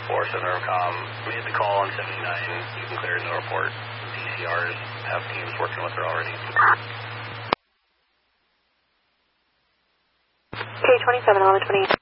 Intercom. We had the call on 79. You can clear no report. DCRs have teams working with her already. K27, 1120.